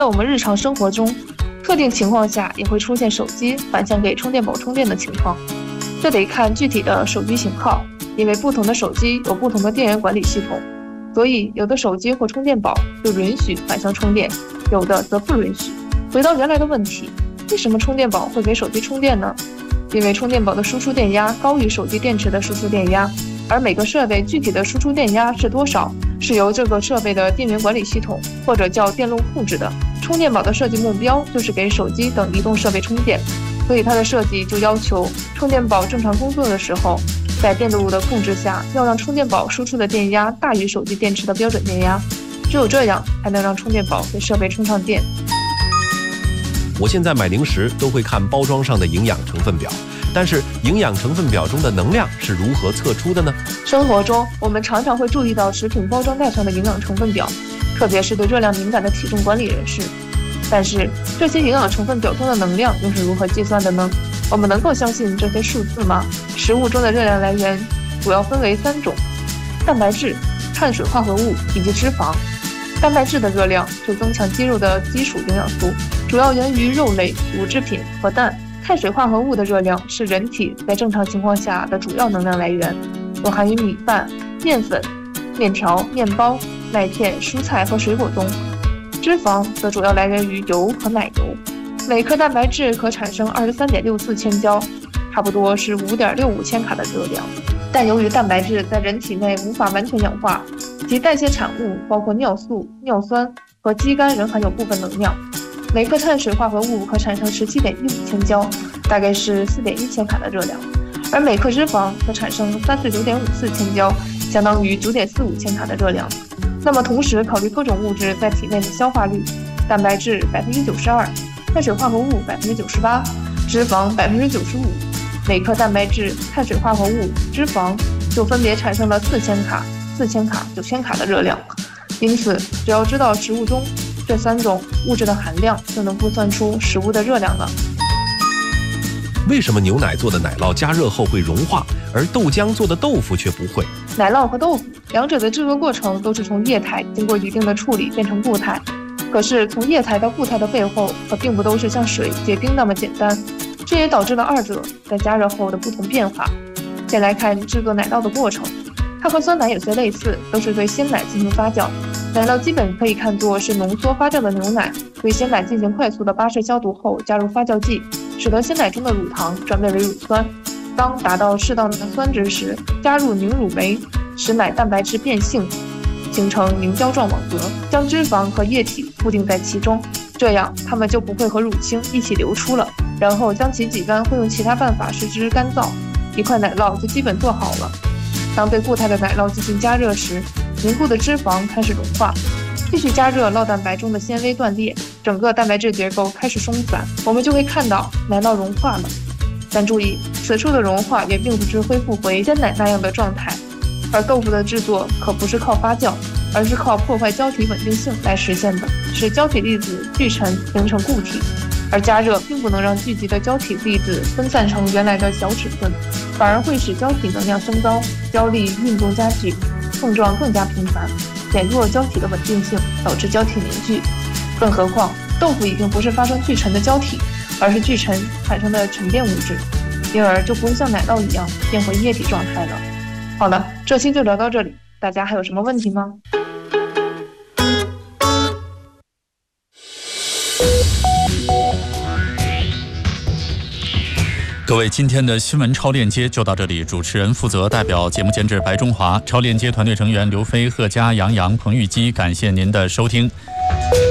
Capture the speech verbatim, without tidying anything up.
在我们日常生活中，特定情况下也会出现手机反向给充电宝充电的情况，这得看具体的手机型号，因为不同的手机有不同的电源管理系统，所以有的手机或充电宝就允许反向充电，有的则不允许。回到原来的问题，为什么充电宝会给手机充电呢？因为充电宝的输出电压高于手机电池的输出电压，而每个设备具体的输出电压是多少，是由这个设备的电源管理系统或者叫电路控制的。充电宝的设计目标就是给手机等移动设备充电，所以它的设计就要求充电宝正常工作的时候，在电路的控制下，要让充电宝输出的电压大于手机电池的标准电压，只有这样才能让充电宝给设备充上电。 我现在买零食都会看包装上的营养成分表，但是营养成分表中的能量是如何测出的呢？ 生活中我们常常会注意到食品包装袋上的营养成分表，特别是对热量敏感的体重管理人士。但是这些营养成分表中的能量又是如何计算的呢？我们能够相信这些数字吗？食物中的热量来源主要分为三种：蛋白质、碳水化合物以及脂肪。蛋白质的热量是增强肌肉的基础营养素，主要源于肉类、乳制品和蛋。碳水化合物的热量是人体在正常情况下的主要能量来源，有含于米饭、面粉、面条、面包、麦片、蔬菜和水果中。脂肪则主要来源于油和奶油，每克蛋白质可产生 二十三点六四 千焦，差不多是 五点六五 千卡的热量。但由于蛋白质在人体内无法完全氧化，其代谢产物包括尿素、尿酸和肌酐仍含有部分能量。每克碳水化合物可产生 十七点一五 千焦，大概是 四点一 千卡的热量，而每克脂肪可产生 三十九点五四 千焦，相当于 九点四五 千卡的热量。那么同时考虑各种物质在体内的消化率，蛋白质 百分之九十二， 碳水化合物 百分之九十八， 脂肪 百分之九十五， 每克蛋白质、碳水化合物、脂肪就分别产生了四千卡、四千卡、九千卡的热量。因此只要知道食物中这三种物质的含量，就能估算出食物的热量了。 为什么牛奶做的奶酪加热后会融化，而豆浆做的豆腐却不会？ 奶酪和豆腐两者的制作过程都是从液态经过一定的处理变成固态，可是从液态到固态的背后可并不都是像水结冰那么简单，这也导致了二者在加热后的不同变化。先来看制作奶酪的过程，它和酸奶有些类似，都是对鲜奶进行发酵。奶酪基本可以看作是浓缩发酵的牛奶，对鲜奶进行快速的巴氏消毒后加入发酵剂，使得鲜奶中的乳糖转变为乳酸。当达到适当的酸值时，加入凝乳酶，使奶蛋白质变性，形成凝胶状网格，将脂肪和液体固定在其中，这样它们就不会和乳清一起流出了。然后将其挤干，或用其他办法使之干燥，一块奶酪就基本做好了。当对固态的奶酪进行加热时，凝固的脂肪开始融化，继续加热，酪蛋白中的纤维断裂，整个蛋白质结构开始松散，我们就会看到奶酪融化了。但注意，此处的融化也并不是恢复回鲜奶那样的状态，而豆腐的制作可不是靠发酵，而是靠破坏胶体稳定性来实现的，使胶体粒子聚沉形成固体。而加热并不能让聚集的胶体粒子分散成原来的小尺寸，反而会使胶体能量升高，胶粒运动加剧，碰撞更加频繁，减弱胶体的稳定性，导致胶体凝聚。更何况豆腐已经不是发生聚沉的胶体，而是聚沉产生的沉淀物质，因而就不会像奶酪一样变回液体状态了。好了，这期就聊到这里，大家还有什么问题吗？ 各位，今天的新闻超链接就到这里。主持人负责代表节目监制白中华，超链接团队成员刘飞、贺佳、杨洋、彭玉基，感谢您的收听。